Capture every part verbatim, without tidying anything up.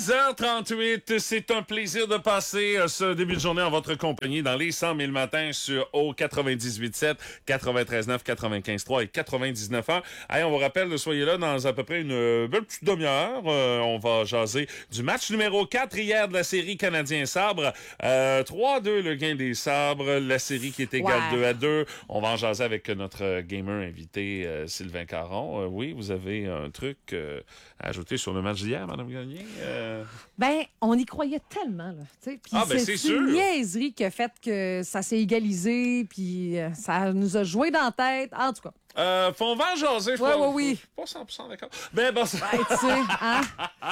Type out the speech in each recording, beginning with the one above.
six heures trente-huit, c'est un plaisir de passer euh, ce début de journée en votre compagnie dans les cent mille matins sur O quatre-vingt-dix-huit sept, quatre-vingt-treize neuf, quatre-vingt-quinze trois et quatre-vingt-dix-neuf un. Allez, on vous rappelle de soyez là dans à peu près une euh, belle petite demi-heure. Euh, on va jaser du match numéro quatre hier de la série Canadien-Sabre. Euh, trois à deux le gain des Sabres, la série qui est égale Ouais. deux à deux. On va en jaser avec notre euh, gamer invité euh, Sylvain Caron. Euh, oui, vous avez un truc euh, à ajouter sur le match d'hier, Mme Gagné? Euh... Ben, on y croyait tellement, là. Tu sais, puis Ah, ben, c'est c'est sûr. une niaiserie qui a fait que ça s'est égalisé, puis euh, ça nous a joué dans la tête. En tout cas. Euh, faut on va en jaser. Ouais, pas, ouais, oui. Pas cent pour cent d'accord. Ben, bon, ça... Ben, tu sais, hein?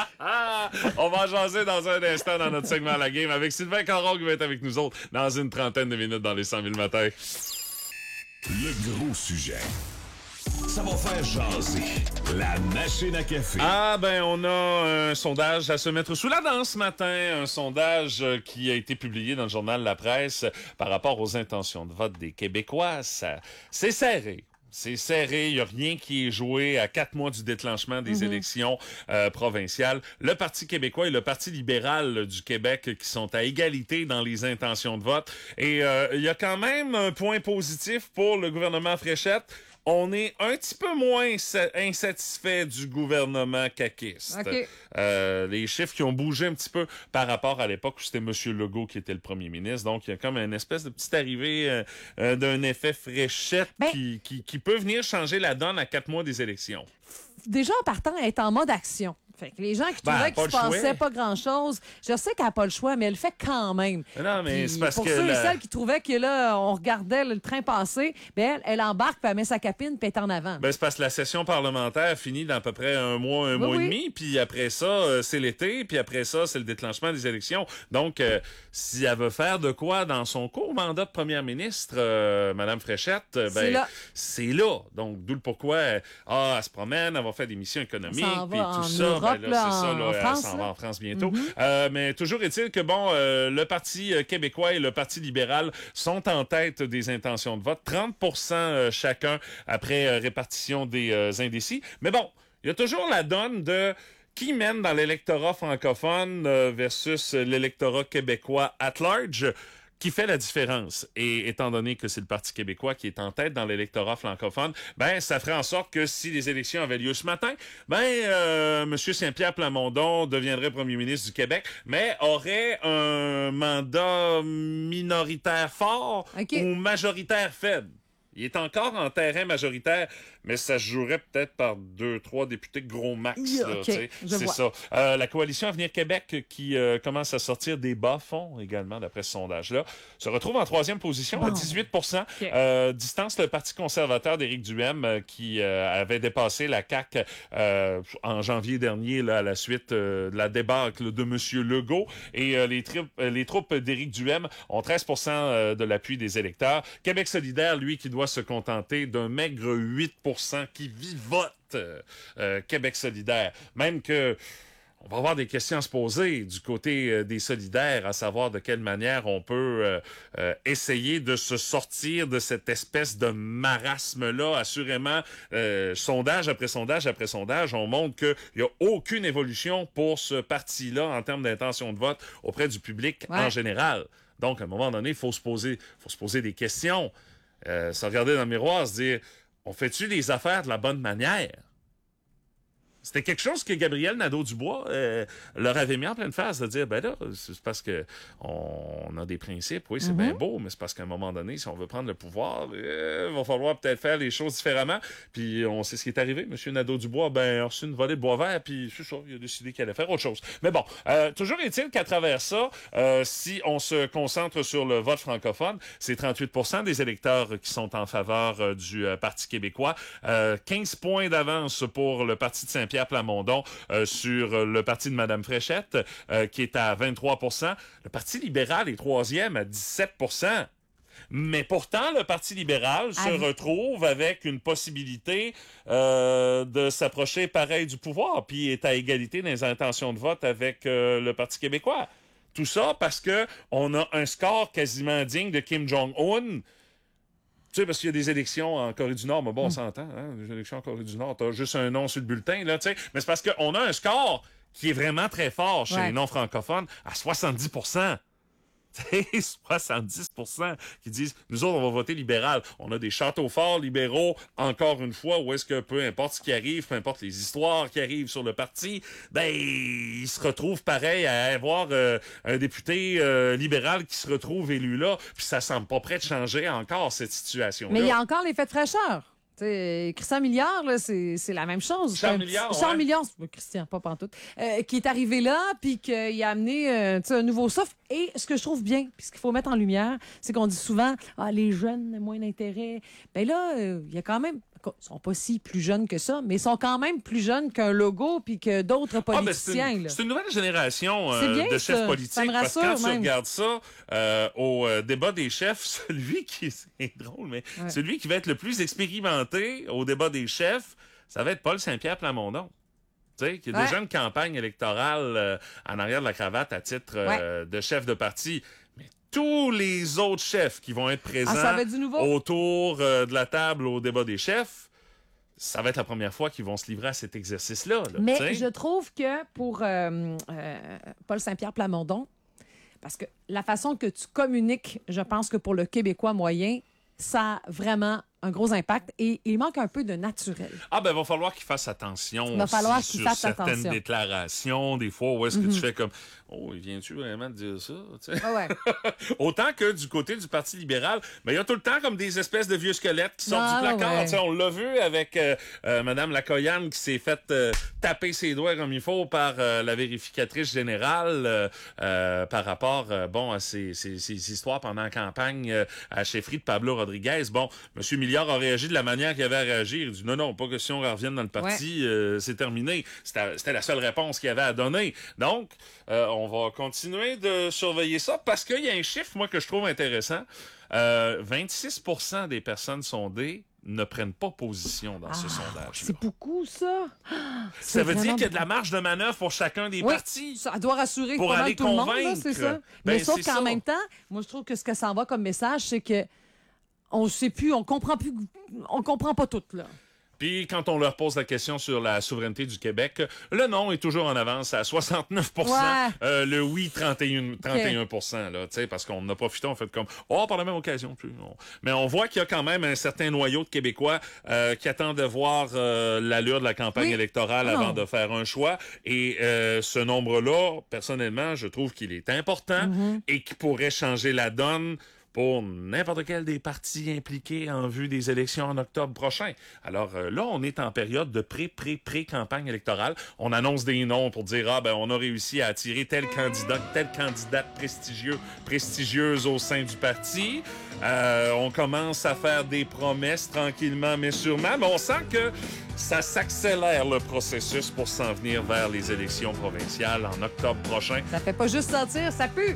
On va en jaser dans un instant dans notre segment à la game avec Sylvain Caron qui va être avec nous autres dans une trentaine de minutes dans les cent mille matins. Le gros sujet. Ça va faire jaser. La machine à café. Ah ben on a un sondage à se mettre sous la dent ce matin, un sondage euh, qui a été publié dans le journal La Presse par rapport aux intentions de vote des Québécois. Ça, c'est serré. C'est serré, il n'y a rien qui est joué à quatre mois du déclenchement des mm-hmm. élections euh, provinciales. Le Parti québécois et le Parti libéral du Québec qui sont à égalité dans les intentions de vote. Et euh, il y a quand même un point positif pour le gouvernement Fréchette. On est un petit peu moins insatisfait du gouvernement caquiste. Okay. Euh, les chiffres qui ont bougé un petit peu par rapport à l'époque où c'était M. Legault qui était le premier ministre. Donc, il y a comme une espèce de petite arrivée euh, euh, d'un effet Fréchette ben, qui, qui, qui peut venir changer la donne à quatre mois des élections. Déjà, en partant, elle est en mode action. Fait que les gens qui trouvaient ben, qu'il se passait pas grand-chose, je sais qu'elle n'a pas le choix, mais elle le fait quand même. Non, mais puis, c'est parce pour que... Pour ceux la... et celles qui trouvaient que là, on regardait le train passer, ben elle, elle embarque, puis elle met sa capine, puis elle est en avant. Ben, c'est parce que la session parlementaire finit dans à peu près un mois, un oui, mois oui. et demi, puis après ça, euh, c'est l'été, puis après ça, c'est le déclenchement des élections. Donc, euh, si elle veut faire de quoi dans son court mandat de première ministre, euh, Mme Fréchette, ben, c'est là. c'est là. Donc, d'où le pourquoi, euh, ah, elle se promène, elle va faire des missions économiques, puis tout ça. Europe, ben, là, là, c'est ça, là, en elle France, s'en là. va en France bientôt. Mm-hmm. Euh, mais toujours est-il que, bon, euh, le Parti québécois et le Parti libéral sont en tête des intentions de vote, trente pour cent chacun après euh, répartition des euh, indécis. Mais bon, il y a toujours la donne de qui mène dans l'électorat francophone euh, versus l'électorat québécois at large. Qui fait la différence. Et étant donné que c'est le Parti québécois qui est en tête dans l'électorat francophone, ben ça ferait en sorte que si les élections avaient lieu ce matin, ben euh, M. Saint-Pierre Plamondon deviendrait premier ministre du Québec, mais aurait un mandat minoritaire fort okay. ou majoritaire faible. Il est encore en terrain majoritaire, mais ça se jouerait peut-être par deux, trois députés gros max. Yeah, là, okay, c'est vois. ça. Euh, la coalition Avenir Québec qui euh, commence à sortir des bas-fonds également, d'après ce sondage-là, se retrouve en troisième position bon. à dix-huit pour cent. Okay. Euh, distance le Parti conservateur d'Éric Duhaime euh, qui euh, avait dépassé la C A Q euh, en janvier dernier là, à la suite euh, de la débâcle de M. Legault. Et euh, les, tri- les troupes d'Éric Duhaime ont treize pour cent de l'appui des électeurs. Québec solidaire, lui, qui doit se contenter d'un maigre huit pour cent qui vivote euh, euh, Québec solidaire. Même que on va avoir des questions à se poser du côté euh, des solidaires, à savoir de quelle manière on peut euh, euh, essayer de se sortir de cette espèce de marasme-là. Assurément, euh, sondage après sondage après sondage, on montre qu'il n'y a aucune évolution pour ce parti-là en termes d'intention de vote auprès du public ouais. en général. Donc, à un moment donné, il faut se poser, faut se poser des questions. Euh, se regarder dans le miroir, se dire, on fait-tu les affaires de la bonne manière? C'était quelque chose que Gabriel Nadeau-Dubois euh, leur avait mis en pleine face, de dire, ben là, c'est parce que on a des principes, oui, c'est mm-hmm. bien beau, mais c'est parce qu'à un moment donné, si on veut prendre le pouvoir, euh, il va falloir peut-être faire les choses différemment. Puis on sait ce qui est arrivé. Monsieur Nadeau-Dubois, ben, a reçu une volée de bois vert, puis c'est ça, il a décidé qu'il allait faire autre chose. Mais bon, euh, toujours est-il qu'à travers ça, euh, si on se concentre sur le vote francophone, c'est trente-huit pour cent des électeurs qui sont en faveur euh, du euh, Parti québécois, euh, quinze points d'avance pour le Parti de Saint-Pierre Plamondon euh, sur le parti de Mme Fréchette, euh, qui est à vingt-trois pour cent. Le Parti libéral est troisième à dix-sept pour cent. Mais pourtant, le Parti libéral se ah, retrouve avec une possibilité euh, de s'approcher pareil du pouvoir, puis est à égalité dans les intentions de vote avec euh, le Parti québécois. Tout ça parce que on a un score quasiment digne de Kim Jong-un. Tu sais, parce qu'il y a des élections en Corée du Nord, mais bon, on s'entend, hein, les élections en Corée du Nord, t'as juste un nom sur le bulletin, là, tu sais, mais c'est parce qu'on a un score qui est vraiment très fort chez ouais. les non-francophones, à soixante-dix pour cent. soixante-dix pour cent qui disent « Nous autres, on va voter libéral. » On a des châteaux forts libéraux, encore une fois, où est-ce que peu importe ce qui arrive, peu importe les histoires qui arrivent sur le parti, ben, ils se retrouvent pareil à avoir euh, un député euh, libéral qui se retrouve élu là, puis ça semble pas prêt de changer encore, cette situation-là. Mais il y a encore l'effet de fraîcheur. T'sais, Christian Milliard, là, c'est, c'est la même chose. Charles Milliard, Charles ouais. Milliard, Christian, pas pantoute, euh, qui est arrivé là, puis qu'il a amené euh, un nouveau souffle. Et ce que je trouve bien, puis ce qu'il faut mettre en lumière, c'est qu'on dit souvent, ah, les jeunes, moins d'intérêt. Ben là, il euh, y a quand même, ils sont pas si plus jeunes que ça, mais ils sont quand même plus jeunes qu'un Logo puis que d'autres politiciens. Ah, ben c'est, une, c'est une nouvelle génération euh, bien, de chefs ça. politiques. Ça me rassure, parce que quand même. tu regardes ça euh, au euh, débat des chefs, celui qui c'est drôle, mais ouais. celui qui va être le plus expérimenté au débat des chefs, ça va être Paul Saint-Pierre Plamondon. Tu sais, qui a ouais. déjà une campagne électorale euh, en arrière de la cravate à titre euh, ouais. de chef de parti. Mais tous les autres chefs qui vont être présents ah, du nouveau? autour euh, de la table au débat des chefs, ça va être la première fois qu'ils vont se livrer à cet exercice-là. Là, mais t'sais. Je trouve que pour euh, euh, Paul Saint-Pierre Plamondon, parce que la façon que tu communiques, je pense que pour le Québécois moyen, ça a vraiment un gros impact et il manque un peu de naturel. Ah ben, il va falloir qu'il fasse attention il va falloir qu'il sur fasse certaines attention. déclarations, des fois, où est-ce que mm-hmm. tu fais comme « Oh, viens-tu vraiment de dire ça? » ah ouais. Autant que du côté du Parti libéral, mais il y a tout le temps comme des espèces de vieux squelettes qui sortent ah, du placard. Ouais. On l'a vu avec euh, euh, Mme Lacoyane qui s'est faite euh, taper ses doigts comme il faut par euh, la vérificatrice générale euh, euh, par rapport euh, bon, à ces, ces, ces histoires pendant la campagne euh, à la chefferie de Pablo Rodriguez. Bon, M. Milliard a réagi de la manière qu'il avait à réagir. Il dit non, non, pas question qu'on revienne dans le parti, ouais. euh, c'est terminé. C'était, c'était la seule réponse qu'il avait à donner. Donc, euh, on va continuer de surveiller ça parce qu'il y a un chiffre, moi, que je trouve intéressant. Euh, vingt-six pour cent des personnes sondées ne prennent pas position dans ah, ce sondage. C'est beaucoup, ça. Ça veut dire qu'il y a de la marge de manœuvre pour chacun des oui, partis. Ça doit rassurer pour aller tout convaincre. Le monde, là, c'est ça. Ben, Mais sauf c'est qu'en ça. même temps, moi, je trouve que ce que ça envoie comme message, c'est que on sait plus, on comprend plus, on comprend pas tout, là. Puis, quand on leur pose la question sur la souveraineté du Québec, le non est toujours en avance à soixante-neuf pour cent, ouais. euh, le oui, trente et un pour cent, là, tu sais, parce qu'on a profité, on fait comme, oh, par la même occasion, plus. On... Mais on voit qu'il y a quand même un certain noyau de Québécois euh, qui attendent de voir euh, l'allure de la campagne oui. électorale avant oh. de faire un choix. Et euh, ce nombre-là, personnellement, je trouve qu'il est important mm-hmm. et qui pourrait changer la donne pour n'importe quel des partis impliqués en vue des élections en octobre prochain. Alors euh, là, on est en période de pré-pré-pré-campagne électorale. On annonce des noms pour dire, ah ben on a réussi à attirer tel candidat, telle candidate prestigieux, prestigieuse au sein du parti. Euh, on commence à faire des promesses tranquillement mais sûrement, mais on sent que ça s'accélère le processus pour s'en venir vers les élections provinciales en octobre prochain. Ça fait pas juste sentir, ça pue!